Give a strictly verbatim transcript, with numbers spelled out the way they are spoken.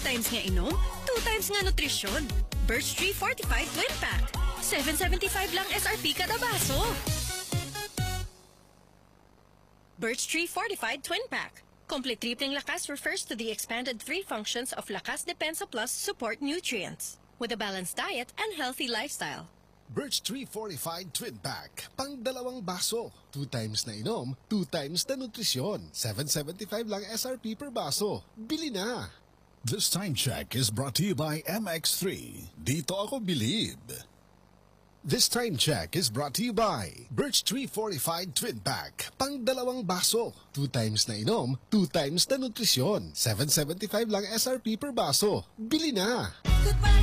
times nga inom, two times nga nutrisyon. Birch Tree Fortified Twin Pack. seven seventy-five lang S R P kada baso. Birch Tree Fortified Twin Pack. Complete tripling lakas refers to the expanded three functions of Lakas Depensa Plus support nutrients with a balanced diet and healthy lifestyle. Birch Tree Fortified Twin Pack. Pang dalawang baso. Two times na inom, two times na nutrisyon. seven seventy-five lang S R P per baso. Bili na! This time check is brought to you by M X three. Dito ako bilib. This time check is brought to you by Birch Tree Fortified Twin Pack. Pang dalawang baso. Two times na inom, two times na nutrisyon. seven seventy-five lang S R P per baso. Bili na! Goodbye!